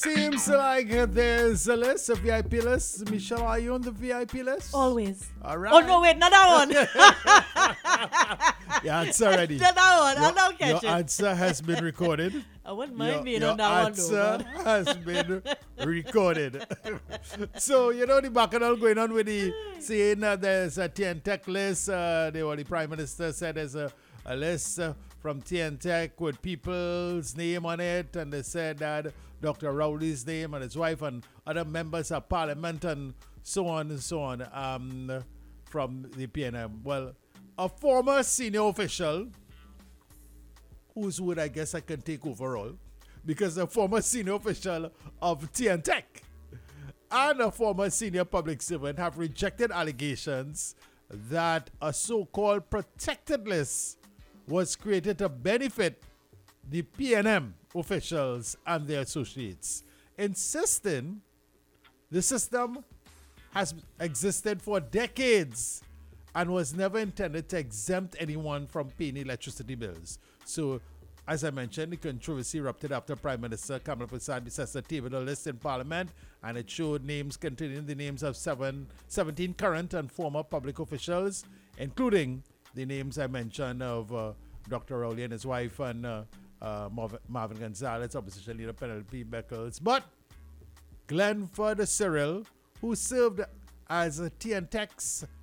Seems like there's a list, a VIP list. Michelle, are you on the VIP list? Always. All right. Oh, no, wait, not that one. Your answer ready. Not that one. I don't catch Your it. answer has been recorded. I wouldn't mind being Your on that one, answer though. has been recorded. So, the bacchanal going on with the saying there's a TN Tech list. The Prime Minister said there's a list from TN Tech with people's name on it. And they said that Dr. Rowley's name and his wife and other members of parliament and so on and so on from the PNM. Well, a former senior official whose word I guess I can take overall, because a former senior official of TN Tech and a former senior public servant have rejected allegations that a so-called protected list was created to benefit the PNM officials and their associates, insisting the system has existed for decades and was never intended to exempt anyone from paying electricity bills. So, as I mentioned, the controversy erupted after Prime Minister Kamala Prasad tabled a list in Parliament, and it showed names containing the names of 17 current and former public officials, including the names I mentioned of Dr. Rowley and his wife and Marvin Gonzalez, opposition leader Penelope Beckles. But Glenn Cyril, who served as a TN Tech's